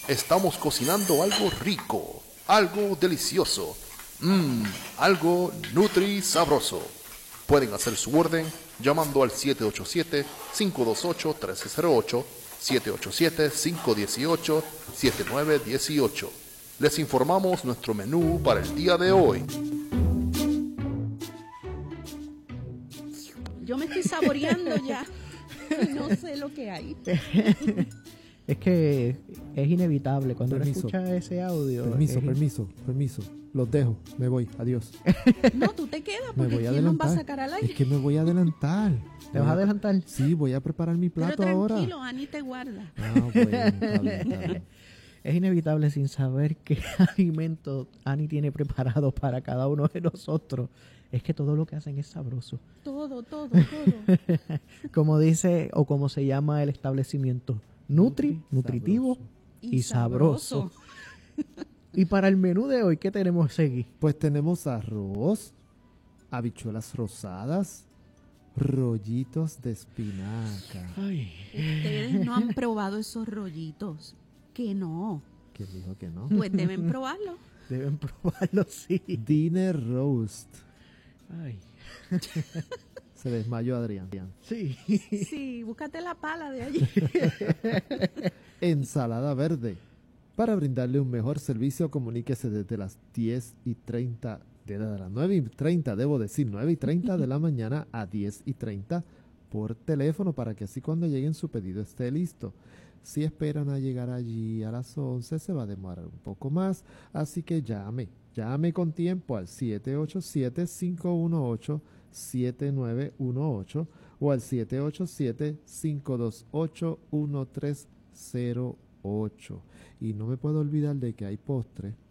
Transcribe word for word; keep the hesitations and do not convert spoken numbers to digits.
Estamos cocinando algo rico, algo delicioso, mmm, algo nutri sabroso. Pueden hacer su orden llamando al siete ocho siete, cinco dos ocho, uno tres cero ocho, siete ocho siete, cinco uno ocho, siete nueve uno ocho. Les informamos nuestro menú para el día de hoy. Yo me estoy saboreando ya. No sé lo que hay. Es que es inevitable cuando uno Permiso. escucha ese audio. Permiso, es- permiso, permiso. Los dejo, me voy, adiós. No, tú te quedas Me porque voy a ¿quién nos va a adelantar. sacar al aire? Es que me voy a adelantar. ¿Te vas a adelantar? Sí, voy a preparar mi Pero plato ahora. tranquilo, Ani te guarda. Ah, bueno, está bien, está bien. Es inevitable sin saber qué alimento Ani tiene preparado para cada uno de nosotros. Es que todo lo que hacen es sabroso. Todo, todo, todo. Como dice o como se llama el establecimiento, nutri, Nutri, nutritivo sabroso. y, sabroso. Y para el menú de hoy, ¿qué tenemos seguir? Pues tenemos arroz, habichuelas rosadas, rollitos de espinaca. Ustedes no han probado esos rollitos. Que no. ¿Quién dijo que no? Pues deben probarlo. Deben probarlo, sí. Dinner roast. Ay, Se desmayó Adrián. sí. Sí, búscate la pala de allí. Ensalada verde. Para brindarle un mejor servicio, comuníquese desde las diez y treinta, desde las nueve y treinta, debo decir, nueve y treinta de la mañana a diez y treinta por teléfono para que así cuando lleguen su pedido esté listo. Si esperan a llegar allí a las once, se va a demorar un poco más, así que llame, llame con tiempo al siete ocho siete, cinco uno ocho, siete nueve uno ocho o al siete ocho siete, cinco dos ocho, uno tres cero ocho. Y no me puedo olvidar de que hay postre